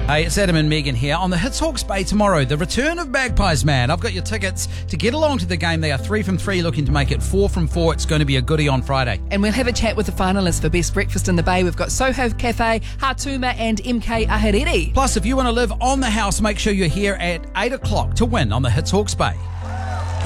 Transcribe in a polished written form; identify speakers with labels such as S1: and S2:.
S1: Hey, it's Adam and Megan here on the Hits Hawke's Bay tomorrow. The return of Magpies Man. I've got your tickets to get along to the game. They are 3 from 3, looking to make it 4 from 4. It's going to be a goodie on Friday.
S2: And we'll have a chat with the finalists for Best Breakfast in the Bay. We've got Soho Cafe, Hatuma and MK Ahariri.
S1: Plus, if you want to live on the house, make sure you're here at 8 o'clock to win on the Hits Hawke's Bay.